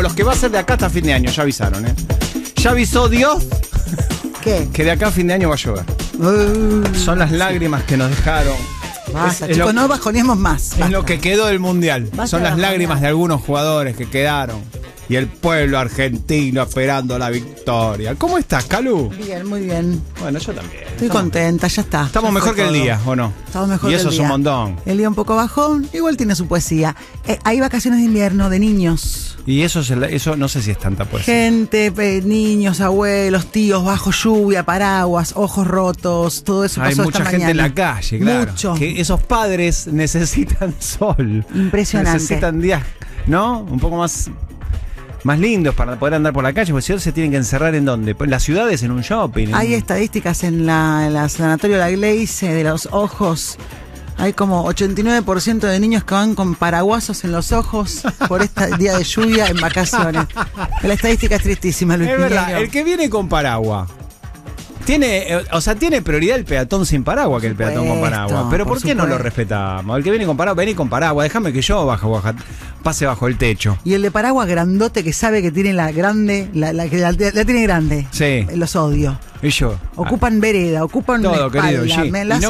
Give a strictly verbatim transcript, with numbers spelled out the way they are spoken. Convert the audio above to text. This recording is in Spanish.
Los que va a ser de acá hasta fin de año, ya avisaron, ¿eh? Ya avisó Dios ¿Qué? que de acá a fin de año va a llover. Uh, Son las lágrimas que nos dejaron. Basta, Es- es chicos, lo- no bajonemos más. Es basta. lo que quedó del Mundial. Basta Son de las bajonear. lágrimas de algunos jugadores que quedaron. Y el pueblo argentino esperando la victoria. ¿Cómo estás, Calu? Bien, muy bien. Bueno, yo también. Estoy Estamos- contenta, ya está. Estamos Ya mejor fue que el todo. día, ¿o no? Estamos mejor Y que eso el es día. un montón. El día un poco bajón, igual tiene su poesía. Eh, hay vacaciones de invierno de niños. Y eso, es el- eso no sé si es tanta poesía. Gente, eh, niños, abuelos, tíos, bajo lluvia, paraguas, ojos rotos, todo eso Hay pasó mucha esta gente en mañana. la calle, claro. Mucho. Que esos padres necesitan sol. Impresionante. Necesitan días, ¿no? Un poco más, más lindos para poder andar por la calle, porque si no se tienen que encerrar en dónde. En las ciudades, en un shopping. en Hay un- estadísticas en la, en la Sanatorio La Gleice de los ojos. Hay como ochenta y nueve por ciento de niños que van con paraguasos en los ojos por este día de lluvia en vacaciones. La estadística es tristísima, Luis Es verdad, Piñeiro. el que viene con paraguas. Tiene, eh, o sea, tiene prioridad el peatón sin paraguas que el Por peatón con supuesto, paraguas. Pero ¿por, por qué no lo supuesto. respetamos? El que viene con paraguas, vení con paraguas, déjame que yo bajo, baja, pase bajo el techo. Y el de paraguas grandote que sabe que tiene la grande, la, la que la, la tiene grande. Sí. Los odio. Y yo. Ocupan vereda, ocupan Todo, espalda, querido, sí. me Y la no